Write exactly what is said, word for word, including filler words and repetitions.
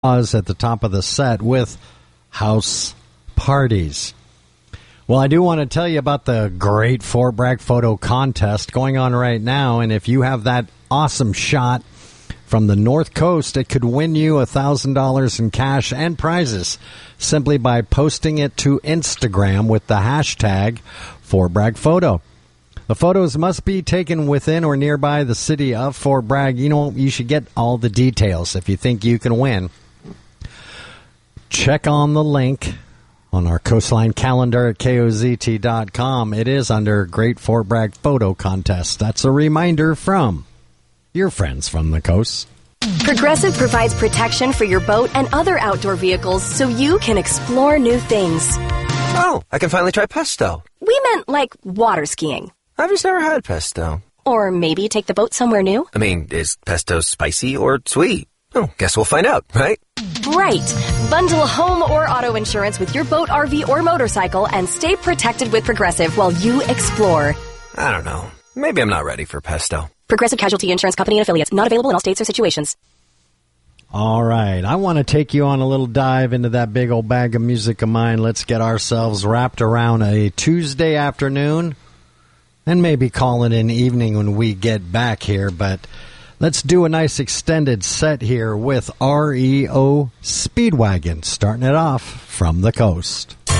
at the top of the set with House Parties. Well, I do want to tell you about the great Fort Bragg photo contest going on right now, and if you have that awesome shot from the North Coast, it could win you one thousand dollars in cash and prizes simply by posting it to Instagram with the hashtag Fort Bragg Photo. The photos must be taken within or nearby the city of Fort Bragg. You know, you should get all the details if you think you can win. Check on the link on our Coastline calendar at K O Z T dot com. It is under Great Fort Bragg Photo Contest. That's a reminder from your friends from the coast. Progressive provides protection for your boat and other outdoor vehicles so you can explore new things. Oh, I can finally try pesto. We meant like water skiing. I've just never had pesto. Or maybe take the boat somewhere new. I mean, is pesto spicy or sweet? Oh, guess we'll find out, right? Right. Bundle home or auto insurance with your boat, R V, or motorcycle and stay protected with Progressive while you explore. I don't know. Maybe I'm not ready for pesto. Progressive Casualty Insurance Company and Affiliates. Not available in all states or situations. All right. I want to take you on a little dive into that big old bag of music of mine. Let's get ourselves wrapped around a Tuesday afternoon and maybe call it an evening when we get back here. But let's do a nice extended set here with R E O Speedwagon, starting it off from the coast.